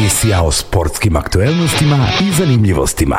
Emisija o sportskim aktuelnostima i zanimljivostima.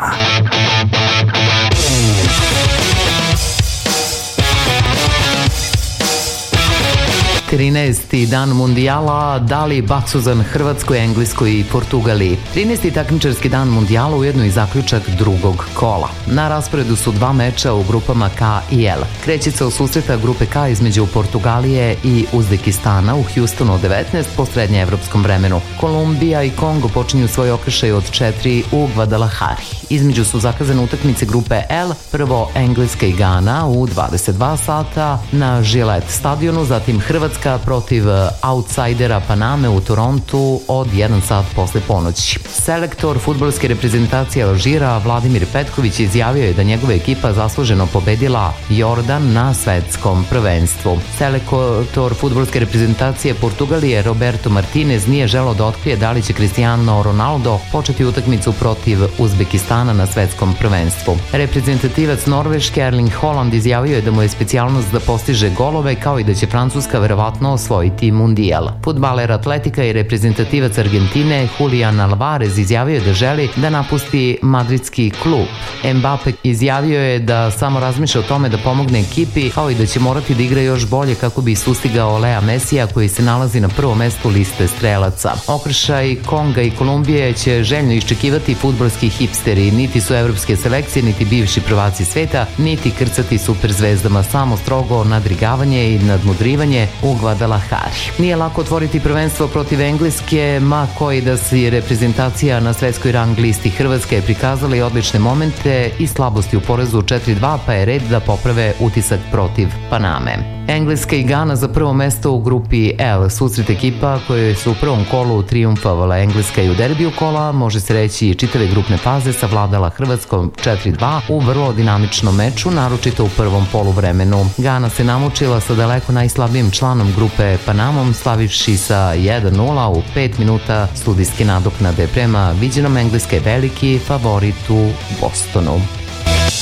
13. dan mundijala dali baksuzan Hrvatskoj, Engleskoj i Portugaliji. 13. takmičarski dan mundijala ujedno i zaključak drugog kola. Na rasporedu su dva meča u grupama K i L. Kreće se od susreta grupe K između Portugalije i Uzbekistana u Houstonu od 19 po srednjeevropskom vremenu. Kolumbija i Kongo počinju svoj okršaj od 4 u Guadalajari. Između su zakazane utakmice grupe L, prvo Engleska i Gana u 22 sata na Gillette stadionu, zatim Hrvatska protiv outsidera Paname u Torontu od 1 sat posle ponoći. Selektor fudbalske reprezentacije Alžira Vladimir Petković izjavio je da njegova ekipa zasluženo pobedila Jordan na svetskom prvenstvu. Selektor fudbalske reprezentacije Portugalije Roberto Martinez nije želeo da otkrije da li će Cristiano Ronaldo početi utakmicu protiv Uzbekistana na svetskom prvenstvu. Reprezentativac Norveške Erling Haaland izjavio je da mu je specijalnost da postiže golove, kao i da će Francuska verovatno osvojiti mundijal. Fudbaler Atletika i reprezentativac Argentine Julian Alvarez izjavio je da želi da napusti madridski klub. Mbappe izjavio je da samo razmišlja o tome da pomogne ekipi, kao i da će morati da igra još bolje kako bi sustigao Lea Mesija, koji se nalazi na prvom mestu liste strelaca. Okršaj Konga i Kolumbije će željno iščekivati fudbalski hipsteri. Niti su evropske selekcije, niti bivši prvaci sveta, niti krcati superzvezdama, samo strogo nadrigavanje i nadmudrivanje u Guadalajari. Nije lako otvoriti prvenstvo protiv Engleske, ma koji da si reprezentacija na svetskoj rang listi. Hrvatska je prikazala i odlične momente i slabosti u porezu 4-2, pa je red da poprave utisak protiv Paname. Engleska i Gana za prvo mesto u grupi L. Susret ekipa koje su u prvom kolu trijumfovala. Engleska i u derbiju kola, može se reći, čitave grupne faze savladala Hrvatskom 4-2 u vrlo dinamičnom meču, naročito u prvom poluvremenu. Gana se namučila sa daleko najslabijim članom grupe Panamom, slavivši sa 1-0 u 5 minuta studijske nadoknade. Prema viđenom, Engleska je veliki favorit u Bostonu.